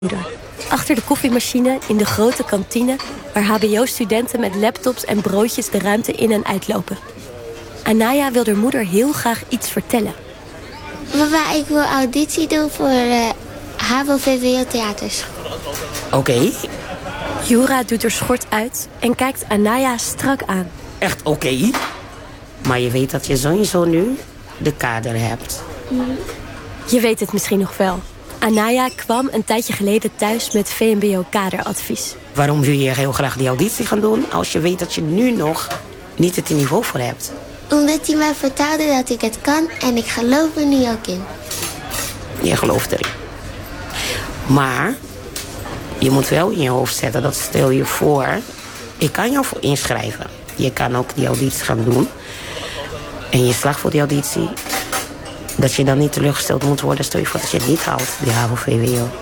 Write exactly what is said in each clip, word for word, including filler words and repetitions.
Achter de koffiemachine in de grote kantine, waar H B O-studenten met laptops en broodjes de ruimte in en uitlopen. Anaya wil haar moeder heel graag iets vertellen. Mama, ik wil auditie doen voor uh, H B O V W O theaterschool. Oké. Okay. Jura doet haar schort uit en kijkt Anaya strak aan. Echt oké? Okay. Maar je weet dat je sowieso nu de kader hebt. Mm. Je weet het misschien nog wel. Anaya kwam een tijdje geleden thuis met V M B O-kaderadvies. Waarom wil je heel graag die auditie gaan doen als je weet dat je nu nog niet het niveau voor hebt? Omdat hij mij vertelde dat ik het kan en ik geloof er nu ook in. Je gelooft erin. Maar je moet wel in je hoofd zetten, dat stel je voor, ik kan jou voor inschrijven. Je kan ook die auditie gaan doen. En je slaagt voor die auditie, dat je dan niet teleurgesteld moet worden. Stel je voor dat je het niet haalt, die H B O V W O.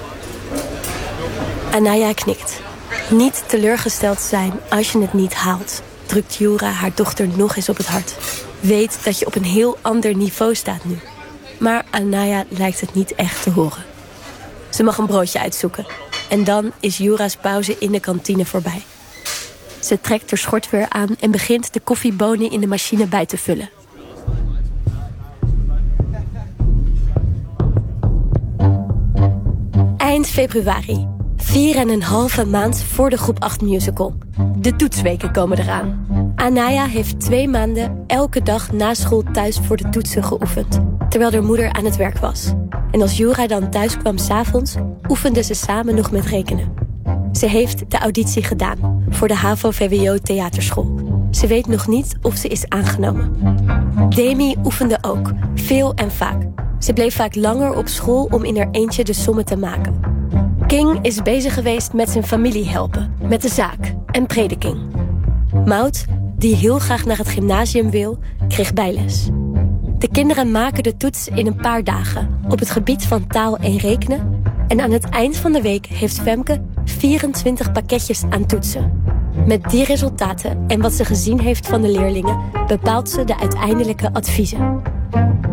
Anaya knikt. Niet teleurgesteld zijn als je het niet haalt, drukt Jura haar dochter nog eens op het hart. Weet dat je op een heel ander niveau staat nu. Maar Anaya lijkt het niet echt te horen. Ze mag een broodje uitzoeken. En dan is Jura's pauze in de kantine voorbij. Ze trekt haar schort weer aan en begint de koffiebonen in de machine bij te vullen. Eind februari. Vier en een halve maand voor de groep acht musical. De toetsweken komen eraan. Anaya heeft twee maanden elke dag na school thuis voor de toetsen geoefend, terwijl haar moeder aan het werk was. En als Jura dan thuis kwam 's avonds, oefenden ze samen nog met rekenen. Ze heeft de auditie gedaan voor de H V O V W O theaterschool. Ze weet nog niet of ze is aangenomen. Demi oefende ook, veel en vaak. Ze bleef vaak langer op school om in haar eentje de sommen te maken. King is bezig geweest met zijn familie helpen, met de zaak en prediking. Maud, die heel graag naar het gymnasium wil, kreeg bijles. De kinderen maken de toets in een paar dagen op het gebied van taal en rekenen. En aan het eind van de week heeft Femke vierentwintig pakketjes aan toetsen. Met die resultaten en wat ze gezien heeft van de leerlingen bepaalt ze de uiteindelijke adviezen.